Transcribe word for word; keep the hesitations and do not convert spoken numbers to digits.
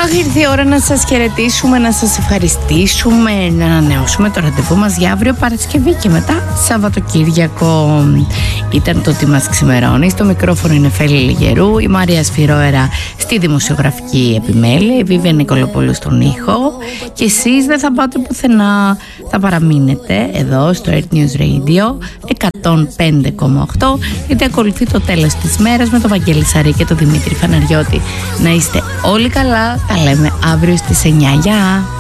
Αχ, ήρθε η ώρα να σας χαιρετήσουμε, να σας ευχαριστήσουμε, να ανανεώσουμε το ραντεβού μας για αύριο Παρασκευή και μετά Σαββατοκύριακο. Ήταν το ότι μας ξημερώνει. Στο μικρόφωνο είναι Φέλη Λιγερού, η Μαρία Σφυρόερα στη δημοσιογραφική επιμέλεια, η Βίβια Νικολοπούλου στον ήχο. Και εσείς δεν θα πάτε πουθενά, θα παραμείνετε εδώ στο Earth News Radio εκατόν πέντε κόμμα οκτώ, γιατί ακολουθεί το τέλος της μέρας με τον Βαγγέλη Σαρή και τον Δημήτρη Φαναριώτη. Να είστε όλοι καλά, τα λέμε αύριο στις εννιά. Γεια!